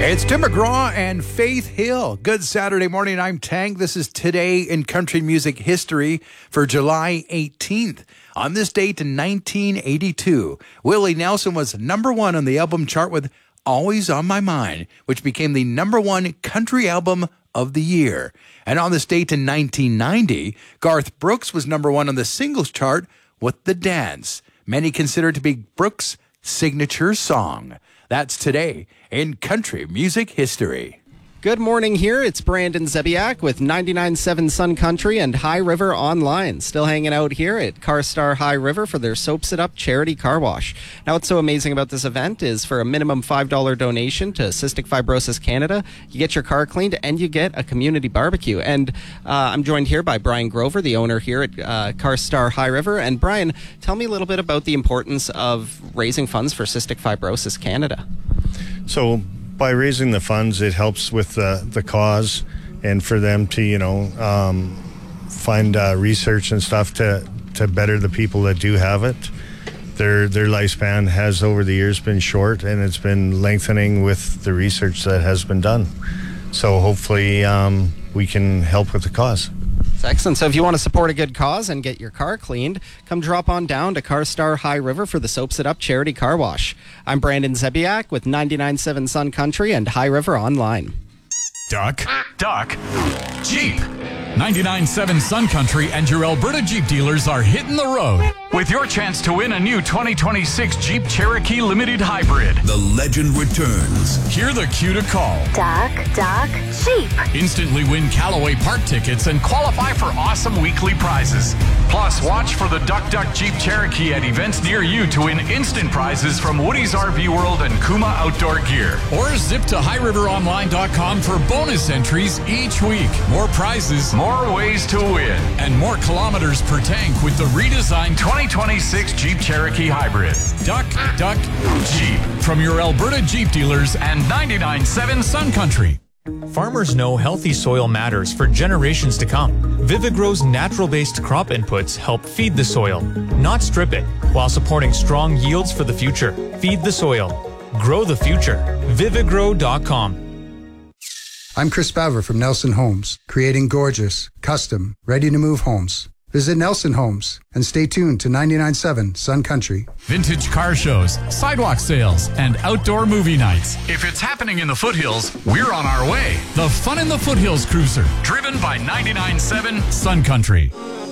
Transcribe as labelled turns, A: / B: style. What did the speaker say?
A: It's Tim McGraw and Faith Hill. Good Saturday morning. I'm Tank. This is Today in Country Music History for July 18th. On this date in 1982, Willie Nelson was number one on the album chart with Always on My Mind, which became the number one country album of the year. And on this date in 1990, Garth Brooks was number one on the singles chart with The Dance. Many consider it to be Brooks' signature song. That's Today in Country Music History.
B: Good morning here. It's Brandon Zebiak with 99.7 Sun Country and High River Online. Still hanging out here at CarStar High River for their Soaps It Up charity car wash. Now, what's so amazing about this event is for a minimum $5 donation to Cystic Fibrosis Canada, you get your car cleaned and you get a community barbecue. And I'm joined here by Brian Grover, the owner here at CarStar High River. And Brian, tell me a little bit about the importance of raising funds for Cystic Fibrosis Canada.
C: So by raising the funds, it helps with the cause and for them to, find research and stuff to better the people that do have it. Their lifespan has over the years been short, and it's been lengthening with the research that has been done. So hopefully we can help with the cause.
B: That's excellent. So if you want to support a good cause and get your car cleaned, come drop on down to CarStar High River for the Soaps It Up charity car wash. I'm Brandon Zebiak with 99.7 Sun Country and High River Online.
D: Duck, Jeep. 99.7 Sun Country and your Alberta Jeep dealers are hitting the road with your chance to win a new 2026 Jeep Cherokee Limited Hybrid.
E: The legend returns.
D: Hear the cue to call.
F: Duck, Jeep.
D: Instantly win Callaway Park tickets and qualify for awesome weekly prizes. Plus, watch for the Duck Jeep Cherokee at events near you to win instant prizes from Woody's RV World and Kuma Outdoor Gear. Or zip to highriveronline.com for bonus entries each week. More prizes, more ways to win, and more kilometers per tank with the redesigned 2026 Jeep Cherokee Hybrid. Duck, Jeep. From your Alberta Jeep dealers and 99.7 Sun Country.
G: Farmers know healthy soil matters for generations to come. Vivigrow's natural-based crop inputs help feed the soil, not strip it, while supporting strong yields for the future. Feed the soil. Grow the future. Vivigrow.com.
H: I'm Chris Baver from Nelson Homes, creating gorgeous, custom, ready-to-move homes. Visit Nelson Homes and stay tuned to 99.7 Sun Country.
D: Vintage car shows, sidewalk sales, and outdoor movie nights. If it's happening in the foothills, we're on our way. The Fun in the Foothills Cruiser, driven by 99.7 Sun Country.